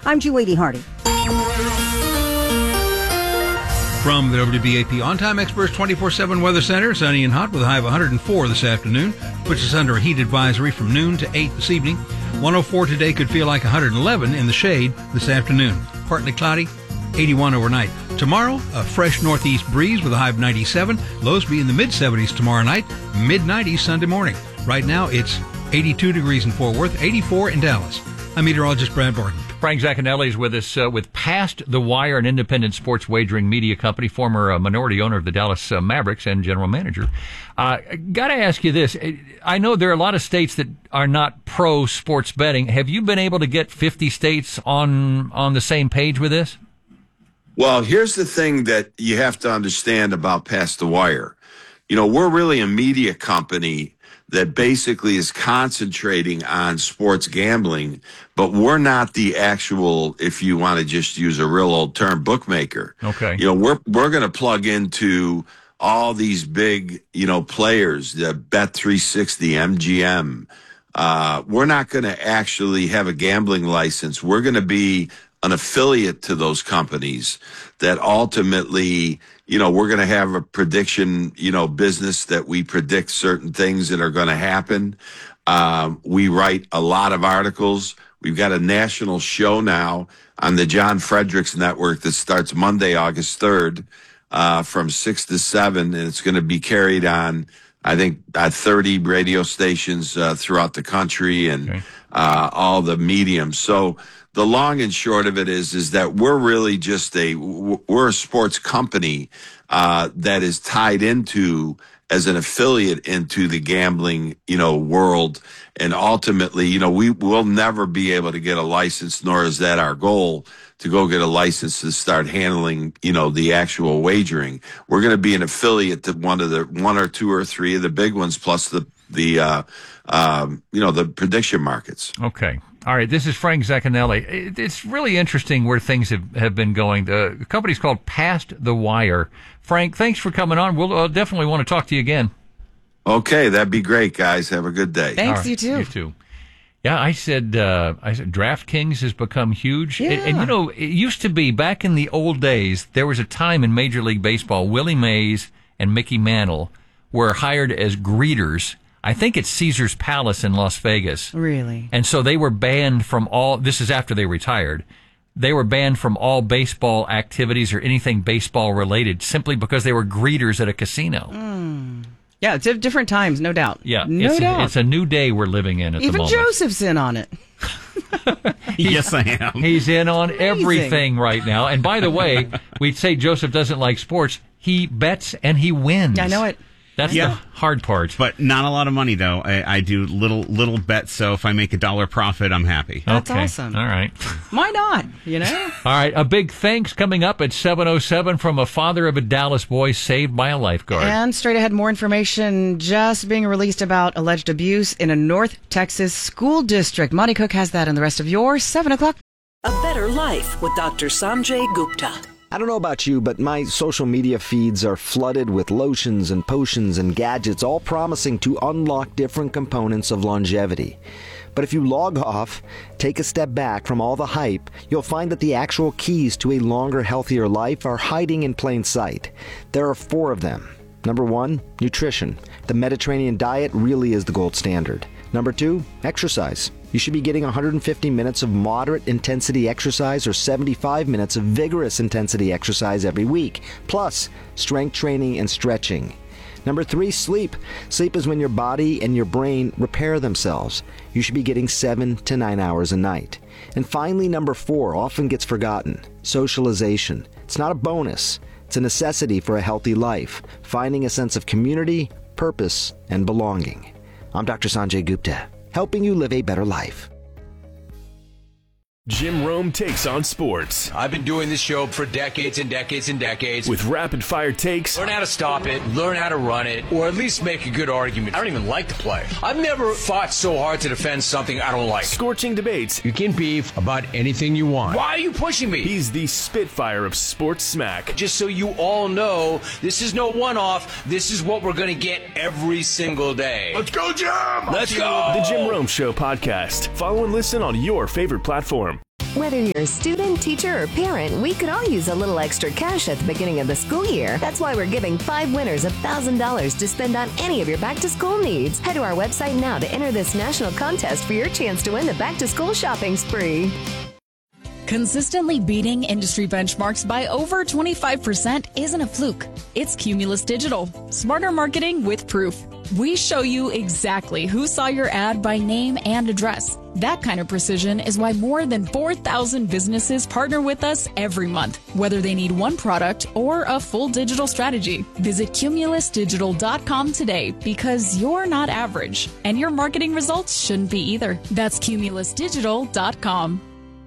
I'm Julie Hardy. From the WBAP On-Time Experts 24/7 Weather Center, sunny and hot with a high of 104 this afternoon, puts us under a heat advisory from noon to 8 this evening. 104 today could feel like 111 in the shade this afternoon. Partly cloudy, 81 overnight. Tomorrow, a fresh northeast breeze with a high of 97. Lows be in the mid-70s tomorrow night, mid-90s Sunday morning. Right now, it's 82 degrees in Fort Worth, 84 in Dallas. I'm meteorologist Brad Barton. Frank Zaccanelli is with us with Past the Wire, an independent sports wagering media company, former minority owner of the Dallas Mavericks and general manager. Got to ask you this. I know there are a lot of states that are not pro sports betting. Have you been able to get 50 states on the same page with this? Well, here's the thing that you have to understand about Past the Wire. You know, we're really a media company that basically is concentrating on sports gambling, but we're not the actual, if you want to just use a real old term, bookmaker. Okay. You know, we're going to plug into all these big, players, the Bet360, MGM. We're not going to actually have a gambling license. We're going to be an affiliate to those companies that ultimately, we're going to have a prediction, business that we predict certain things that are going to happen. We write a lot of articles. We've got a national show now on the John Fredericks Network that starts Monday, August 3rd, from 6 to 7. And it's going to be carried on, I think, 30 radio stations throughout the country and all the mediums. So the long and short of it is that we're really just we're a sports company that is tied into as an affiliate into the gambling, world. And ultimately, we will never be able to get a license, nor is that our goal to go get a license to start handling, the actual wagering. We're going to be an affiliate to one or two or three of the big ones, plus the prediction markets. Okay. All right, this is Frank Zaccanelli. It's really interesting where things have been going. The company's called Past the Wire. Frank, thanks for coming on. We'll definitely want to talk to you again. Okay, that'd be great, guys. Have a good day. Thanks, right, you too. You too. Yeah, I said DraftKings has become huge. Yeah. And it used to be, back in the old days, there was a time in Major League Baseball, Willie Mays and Mickey Mantle were hired as greeters. I think it's Caesar's Palace in Las Vegas. Really? And so they were banned from this is after they retired. They were banned from all baseball activities or anything baseball related simply because they were greeters at a casino. Yeah, it's different times, no doubt. Yeah, no doubt. It's a new day we're living in at the moment. Even Joseph's in on it. Yes, I am. He's in on everything right now. And by the way, we'd say Joseph doesn't like sports. He bets and he wins. I know it. That's the hard part. But not a lot of money, though. I do little bets, so if I make $1 profit, I'm happy. That's okay. awesome. All right. Why not, All right, a big thanks coming up at 7:07 from a father of a Dallas boy saved by a lifeguard. And straight ahead, more information just being released about alleged abuse in a North Texas school district. Monty Cook has that and the rest of your 7 o'clock. A Better Life with Dr. Sanjay Gupta. I don't know about you, but my social media feeds are flooded with lotions and potions and gadgets, all promising to unlock different components of longevity. But if you log off, take a step back from all the hype, you'll find that the actual keys to a longer, healthier life are hiding in plain sight. There are 4 of them. Number 1, nutrition. The Mediterranean diet really is the gold standard. Number 2, exercise. You should be getting 150 minutes of moderate intensity exercise or 75 minutes of vigorous intensity exercise every week, plus strength training and stretching. Number 3, sleep. Sleep is when your body and your brain repair themselves. You should be getting 7 to 9 hours a night. And finally, number 4 often gets forgotten. Socialization. It's not a bonus. It's a necessity for a healthy life, finding a sense of community, purpose, and belonging. I'm Dr. Sanjay Gupta, helping you live a better life. Jim Rome takes on sports. I've been doing this show for decades and decades and decades. With rapid-fire takes. Learn how to stop it, learn how to run it, or at least make a good argument. I don't even like to play. I've never fought so hard to defend something I don't like. Scorching debates. You can beef about anything you want. Why are you pushing me? He's the Spitfire of sports smack. Just so you all know, this is no one-off. This is what we're going to get every single day. Let's go, Jim! Let's go! The Jim Rome Show podcast. Follow and listen on your favorite platform. Whether you're a student, teacher, or parent, we could all use a little extra cash at the beginning of the school year. That's why we're giving 5 winners $1,000 to spend on any of your back-to-school needs. Head to our website now to enter this national contest for your chance to win the back-to-school shopping spree. Consistently beating industry benchmarks by over 25% isn't a fluke. It's Cumulus Digital. Smarter marketing with proof. We show you exactly who saw your ad by name and address. That kind of precision is why more than 4,000 businesses partner with us every month, whether they need one product or a full digital strategy. Visit cumulusdigital.com today because you're not average, and your marketing results shouldn't be either. That's cumulusdigital.com.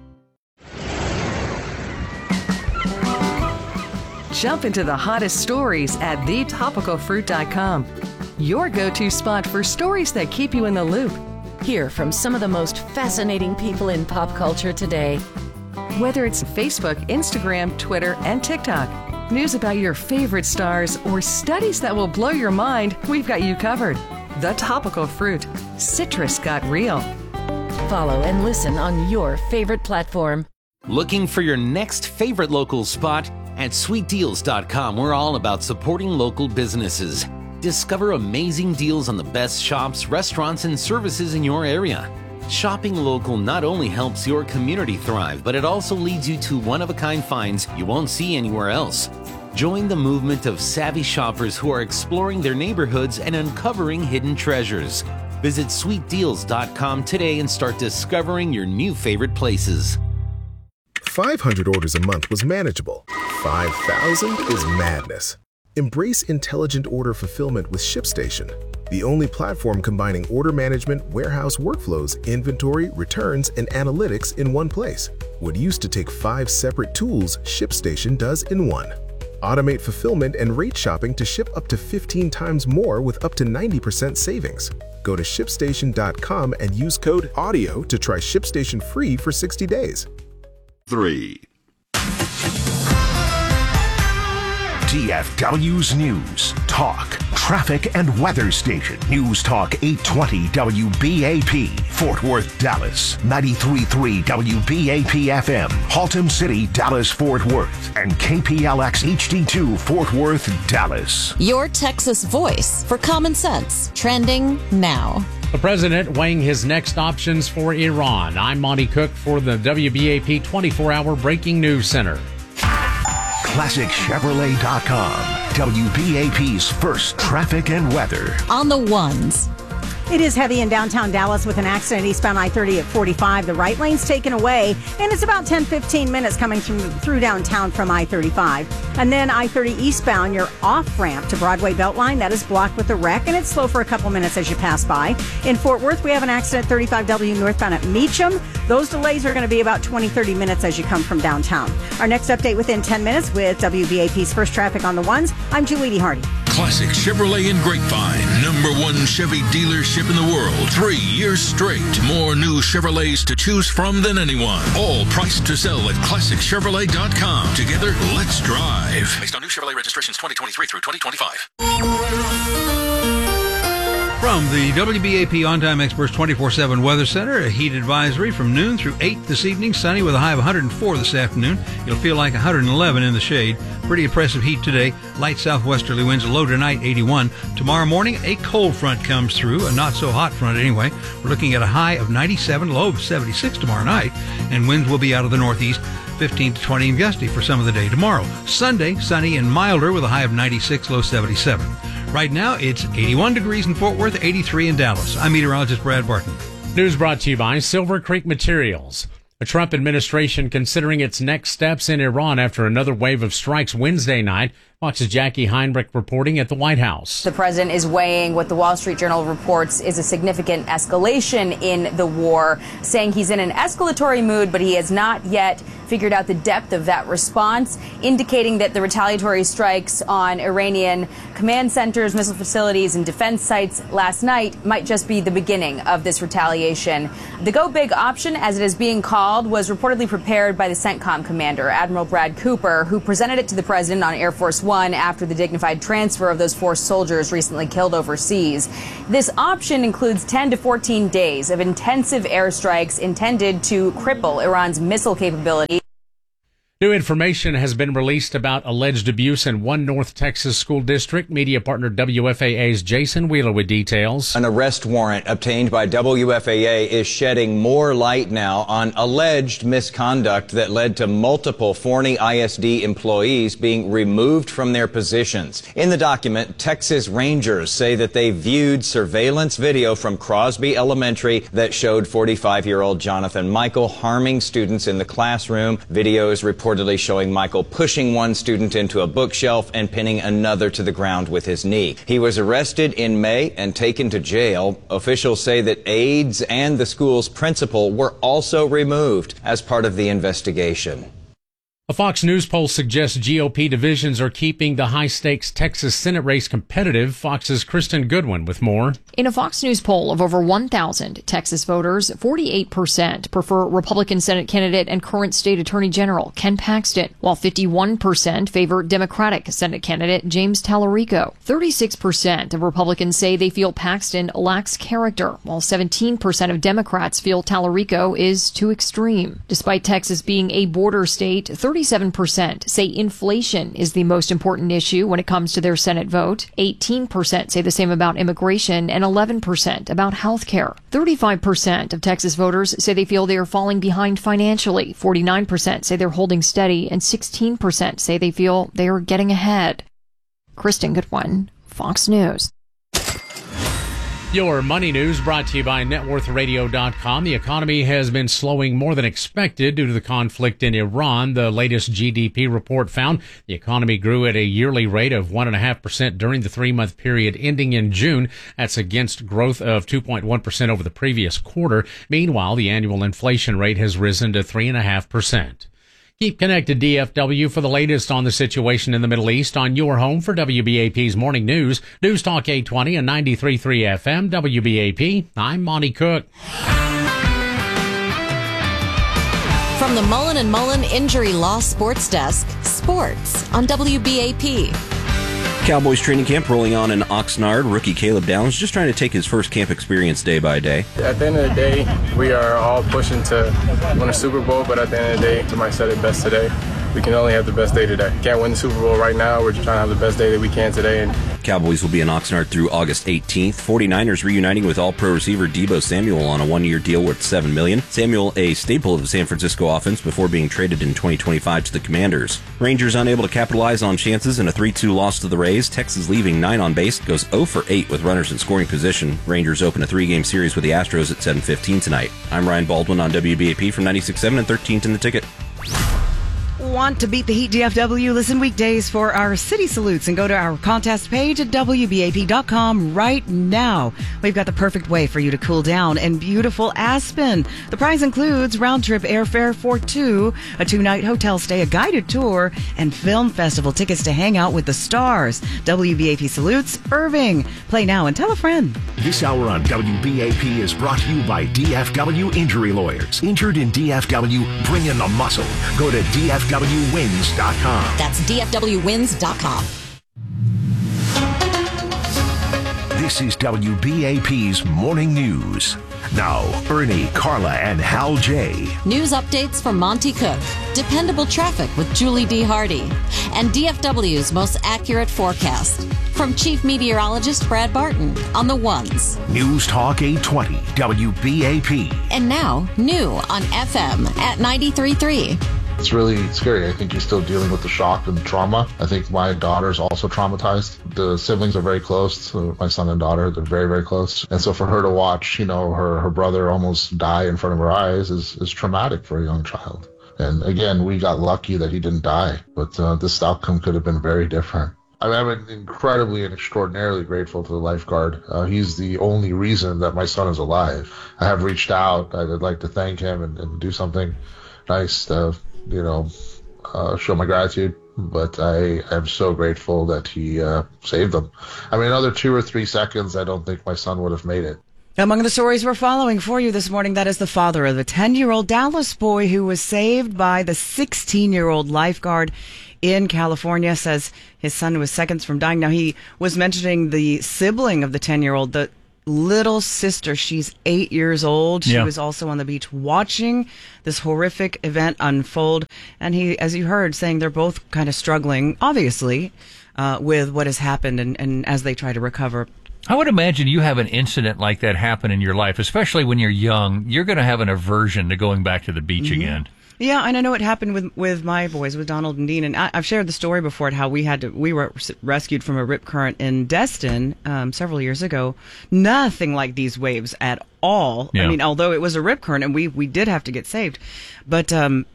Jump into the hottest stories at thetopicalfruit.com. Your go-to spot for stories that keep you in the loop. Hear from some of the most fascinating people in pop culture today. Whether it's Facebook, Instagram, Twitter, and TikTok, news about your favorite stars, or studies that will blow your mind, we've got you covered. The Topical Fruit. Citrus got real. Follow and listen on your favorite platform. Looking for your next favorite local spot? At sweetdeals.com, we're all about supporting local businesses. Discover amazing deals on the best shops, restaurants, and services in your area. Shopping local not only helps your community thrive, but it also leads you to one-of-a-kind finds you won't see anywhere else. Join the movement of savvy shoppers who are exploring their neighborhoods and uncovering hidden treasures. Visit sweetdeals.com today and start discovering your new favorite places. 500 orders a month was manageable. 5,000 is madness. Embrace intelligent order fulfillment with ShipStation, the only platform combining order management, warehouse workflows, inventory, returns, and analytics in one place. What used to take 5 separate tools, ShipStation does in one. Automate fulfillment and rate shopping to ship up to 15 times more with up to 90% savings. Go to ShipStation.com and use code AUDIO to try ShipStation free for 60 days. 3. DFW's News, Talk, Traffic and Weather Station. News Talk 820 WBAP, Fort Worth, Dallas. 93.3 WBAP FM, Haltom City, Dallas, Fort Worth. And KPLX HD2, Fort Worth, Dallas. Your Texas voice for common sense. Trending now. The president weighing his next options for Iran. I'm Monty Cook for the WBAP 24-hour Breaking News Center. ClassicChevrolet.com, WBAP's first traffic and weather. On the ones. It is heavy in downtown Dallas with an accident eastbound I-30 at 45. The right lane's taken away, and it's about 10-15 minutes coming through downtown from I-35. And then I-30 eastbound, your off-ramp to Broadway Beltline, that is blocked with a wreck, and it's slow for a couple minutes as you pass by. In Fort Worth, we have an accident 35W northbound at Meacham. Those delays are going to be about 20-30 minutes as you come from downtown. Our next update within 10 minutes with WBAP's First Traffic on the Ones. I'm Julie Hardy. Classic Chevrolet in Grapevine, #1 Chevy dealership in the world, 3 years straight. More new Chevrolets to choose from than anyone. All priced to sell at ClassicChevrolet.com. Together, let's drive. Based on new Chevrolet registrations 2023 through 2025. From the WBAP On Time Experts 24/7 Weather Center, a heat advisory from noon through 8 this evening. Sunny with a high of 104 this afternoon. It'll feel like 111 in the shade. Pretty oppressive heat today. Light southwesterly winds, low tonight 81. Tomorrow morning, a cold front comes through, a not so hot front anyway. We're looking at a high of 97, low of 76 tomorrow night, and winds will be out of the northeast, 15 to 20 and gusty for some of the day tomorrow. Sunday, sunny and milder with a high of 96, low 77. Right now, it's 81 degrees in Fort Worth, 83 in Dallas. I'm meteorologist Brad Barton. News brought to you by Silver Creek Materials. The Trump administration considering its next steps in Iran after another wave of strikes Wednesday night. Fox's Jackie Heinrich reporting at the White House. The president is weighing what the Wall Street Journal reports is a significant escalation in the war, saying he's in an escalatory mood, but he has not yet figured out the depth of that response, indicating that the retaliatory strikes on Iranian command centers, missile facilities, and defense sites last night might just be the beginning of this retaliation. The Go Big option, as it is being called, was reportedly prepared by the CENTCOM commander, Admiral Brad Cooper, who presented it to the president on Air Force one after the dignified transfer of those 4 soldiers recently killed overseas. This option includes 10 to 14 days of intensive airstrikes intended to cripple Iran's missile capability. New information has been released about alleged abuse in one North Texas school district. Media partner WFAA's Jason Wheeler with details. An arrest warrant obtained by WFAA is shedding more light now on alleged misconduct that led to multiple Forney ISD employees being removed from their positions. In the document, Texas Rangers say that they viewed surveillance video from Crosby Elementary that showed 45-year-old Jonathan Michael harming students in the classroom. Videos reportedly showing Michael pushing one student into a bookshelf and pinning another to the ground with his knee. He was arrested in May and taken to jail. Officials say that aides and the school's principal were also removed as part of the investigation. A Fox News poll suggests GOP divisions are keeping the high-stakes Texas Senate race competitive. Fox's Kristen Goodwin with more. In a Fox News poll of over 1,000 Texas voters, 48% prefer Republican Senate candidate and current state attorney general Ken Paxton, while 51% favor Democratic Senate candidate James Tallarico. 36% of Republicans say they feel Paxton lacks character, while 17% of Democrats feel Tallarico is too extreme. Despite Texas being a border state, 37% say inflation is the most important issue when it comes to their Senate vote. 18% say the same about immigration and 11% about health care. 35% of Texas voters say they feel they are falling behind financially. 49% say they're holding steady, and 16% say they feel they are getting ahead. Kristen Goodwin, Fox News. Your money news brought to you by NetWorthRadio.com. The economy has been slowing more than expected due to the conflict in Iran. The latest GDP report found the economy grew at a yearly rate of 1.5% during the 3-month period ending in June. That's against growth of 2.1% over the previous quarter. Meanwhile, the annual inflation rate has risen to 3.5%. Keep connected, DFW, for the latest on the situation in the Middle East on your home for WBAP's Morning News. News Talk 820 and 93.3 FM, WBAP. I'm Monty Cook. From the Mullen & Mullen Injury Law Sports Desk, sports on WBAP. Cowboys training camp rolling on in Oxnard. Rookie Caleb Downs just trying to take his first camp experience day by day. At the end of the day, we are all pushing to win a Super Bowl, but at the end of the day, you might said it best today. We can only have the best day today. Can't win the Super Bowl right now. We're just trying to have the best day that we can today. And Cowboys will be in Oxnard through August 18th. 49ers reuniting with All-Pro receiver Deebo Samuel on a 1-year deal worth $7 million. Samuel, a staple of the San Francisco offense before being traded in 2025 to the Commanders. Rangers unable to capitalize on chances in a 3-2 loss to the Rays. Texas leaving 9 on base, goes 0 for 8 with runners in scoring position. Rangers open a 3-game series with the Astros at 7:15 tonight. I'm Ryan Baldwin on WBAP from 96.7 and 13th in the Ticket. Want to beat the heat, DFW? Listen weekdays for our city salutes and go to our contest page at WBAP.com right now. We've got the perfect way for you to cool down in beautiful Aspen. The prize includes round-trip airfare for 2, a 2-night hotel stay, a guided tour, and film festival tickets to hang out with the stars. WBAP salutes Irving. Play now and tell a friend. This hour on WBAP is brought to you by DFW Injury Lawyers. Injured in DFW, bring in the muscle. Go to DFWWins.com. That's DFWWins.com. This is WBAP's Morning News. Now, Ernie, Carla, and Hal J. News updates from Monty Cook, dependable traffic with Julie D. Hardy, and DFW's most accurate forecast. From Chief Meteorologist Brad Barton on the ones. News Talk 820, WBAP. And now, new on FM at 93.3. It's really scary. I think you're still dealing with the shock and the trauma. I think my daughter's also traumatized. The siblings are very close. So my son and daughter, they're very, very close. And so for her to watch, her brother almost die in front of her eyes is traumatic for a young child. And again, we got lucky that he didn't die, but this outcome could have been very different. I'm incredibly and extraordinarily grateful to the lifeguard. He's the only reason that my son is alive. I have reached out. I'd like to thank him and do something nice to show my gratitude, but I am so grateful that he saved them. Another 2 or 3 seconds, I don't think my son would have made it. Among the stories we're following for you this morning, that is the father of a 10-year-old Dallas boy who was saved by the 16-year-old lifeguard in California, says his son was seconds from dying. Now, he was mentioning the sibling of the 10-year-old, the little sister. She's 8 years old. She was also on the beach watching this horrific event unfold. And he, as you heard, saying they're both kind of struggling, obviously, with what has happened and as they try to recover. I would imagine you have an incident like that happen in your life, especially when you're young. You're going to have an aversion to going back to the beach again. Yeah, and I know it happened with my boys, with Donald and Dean, and I've shared the story before at how we were rescued from a rip current in Destin several years ago. Nothing like these waves at all. Yeah. I mean, although it was a rip current and we did have to get saved, but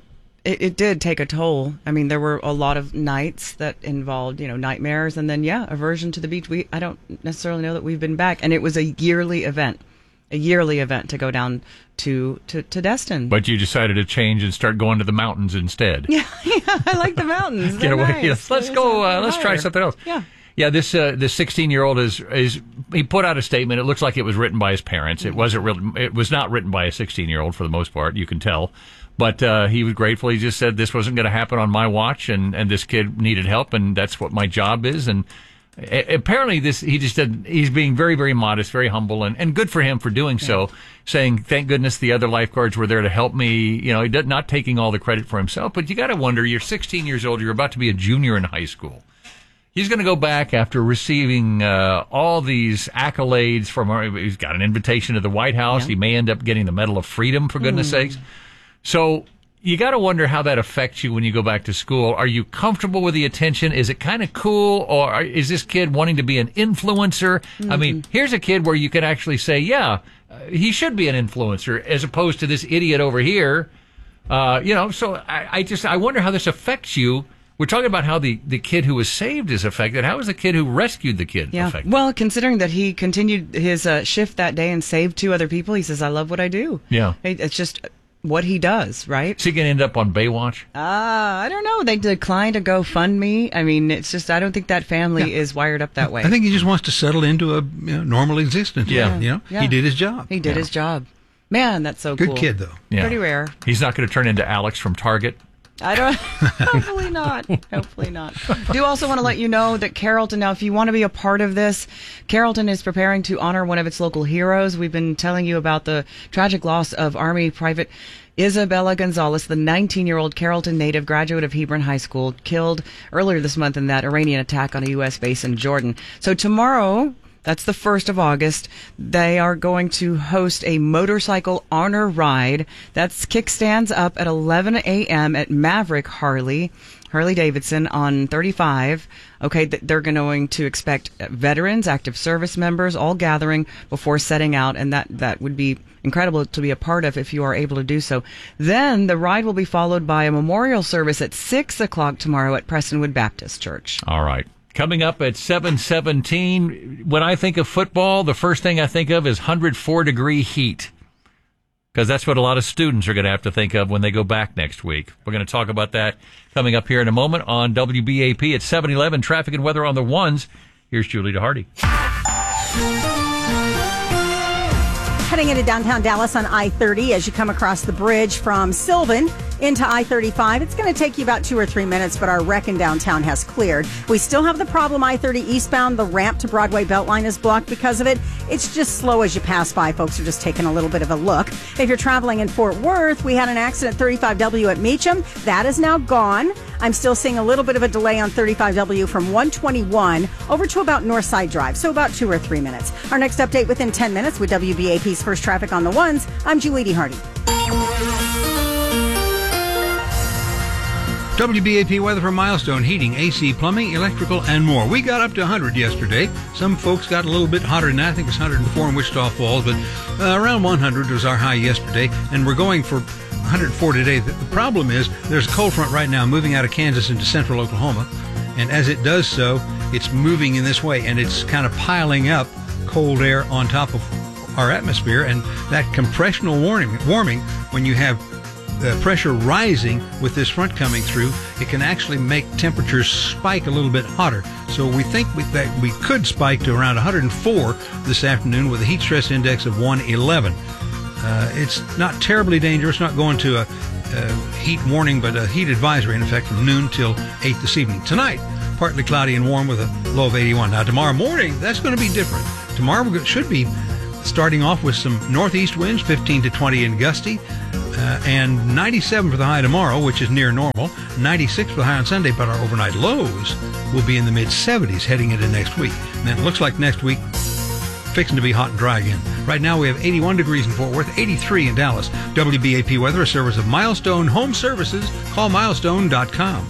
it did take a toll. I mean, there were a lot of nights that involved, nightmares, and then aversion to the beach. I don't necessarily know that we've been back, and it was a yearly event to go down to Destin. But you decided to change and start going to the mountains instead. Yeah, I like the mountains. Get away. Nice. Yes, let's go. Let's try something else. Yeah. Yeah, this 16-year-old is he put out a statement. It looks like it was written by his parents. It was not written by a 16-year-old for the most part. You can tell. But he was grateful. He just said this wasn't going to happen on my watch, and this kid needed help, and that's what my job is. And apparently he just said he's being very, very modest, very humble, and good for him for doing so, saying, thank goodness the other lifeguards were there to help me. Not taking all the credit for himself. But you got to wonder, you're 16 years old, you're about to be a junior in high school. He's going to go back after receiving all these accolades he's got an invitation to the White House. Yeah. He may end up getting the Medal of Freedom, for goodness sakes. So you got to wonder how that affects you when you go back to school. Are you comfortable with the attention? Is it kind of cool? Or is this kid wanting to be an influencer? I mean, here's a kid where you could actually say, he should be an influencer as opposed to this idiot over here. So I wonder how this affects you. We're talking about how the kid who was saved is affected. How is the kid who rescued the kid affected? Well, considering that he continued his shift that day and saved 2 other people, he says, I love what I do. Yeah. It's just what he does, right? Is he going to end up on Baywatch? I don't know. They declined a GoFundMe. I mean, it's just, I don't think that family is wired up that way. I think he just wants to settle into a normal existence. Yeah. He did his job. He did his job. Man, that's so cool. Good kid, though. Yeah. Pretty rare. He's not going to turn into Alex from Target. I don't. Hopefully not. Hopefully not. Do also want to let you know that Carrollton. Now, if you want to be a part of this, Carrollton is preparing to honor one of its local heroes. We've been telling you about the tragic loss of Army Private Isabella Gonzalez, the 19-year-old Carrollton native graduate of Hebron High School, killed earlier this month in that Iranian attack on a U.S. base in Jordan. So tomorrow, that's the 1st of August, they are going to host a motorcycle honor ride. That's kickstands up at 11 a.m. at Maverick Harley Davidson on 35. Okay, they're going to expect veterans, active service members, all gathering before setting out, and that would be incredible to be a part of if you are able to do so. Then the ride will be followed by a memorial service at 6 o'clock tomorrow at Prestonwood Baptist Church. All right. Coming up at 7:17, when I think of football, the first thing I think of is 104-degree heat, because that's what a lot of students are going to have to think of when they go back next week. We're going to talk about that coming up here in a moment on WBAP at 7:11. Traffic and weather on the ones. Here's Julie DeHardy. Heading into downtown Dallas on I-30 as you come across the bridge from Sylvan into I-35. It's going to take you about 2 or 3 minutes, but our wreck in downtown has cleared. We still have the problem I-30 eastbound. The ramp to Broadway Beltline is blocked because of it. It's just slow as you pass by. Folks are just taking a little bit of a look. If you're traveling in Fort Worth, we had an accident 35W at Meacham. That is now gone. I'm still seeing a little bit of a delay on 35W from 121 over to about Northside Drive, so about 2 or 3 minutes. Our next update within 10 minutes with WBAP's First Traffic on the Ones. I'm Julie DeHardy. WBAP weather for Milestone Heating, AC, plumbing, electrical, and more. We got up to 100 yesterday. Some folks got a little bit hotter than that. I think it's 104 in Wichita Falls, but around 100 was our high yesterday, and we're going for 104 today. The problem is there's a cold front right now moving out of Kansas into central Oklahoma, and as it does so, it's moving in this way, and it's kind of piling up cold air on top of our atmosphere, and that compressional warming, when you have pressure rising with this front coming through, it can actually make temperatures spike a little bit hotter. So we think that we could spike to around 104 this afternoon with a heat stress index of 111. It's not terribly dangerous, not going to a heat warning, but a heat advisory in effect from noon till 8 this evening. Tonight, partly cloudy and warm with a low of 81. Now, tomorrow morning, that's going to be different. Tomorrow we should be starting off with some northeast winds, 15 to 20 and gusty, and 97 for the high tomorrow, which is near normal, 96 for the high on Sunday, but our overnight lows will be in the mid-70s heading into next week. And then it looks like next week fixing to be hot and dry again. Right now we have 81 degrees in Fort Worth, 83 in Dallas. WBAP weather, a service of Milestone Home Services. Call milestone.com.